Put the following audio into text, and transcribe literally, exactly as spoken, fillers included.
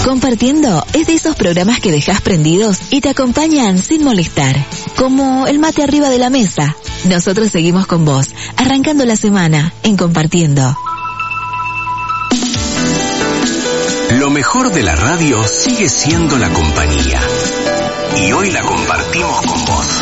Compartiendo es de esos programas que dejas prendidos y te acompañan sin molestar. Como el mate arriba de la mesa. Nosotros seguimos con vos, arrancando la semana en Compartiendo. Lo mejor de la radio sigue siendo la compañía. Y hoy la compartimos con vos.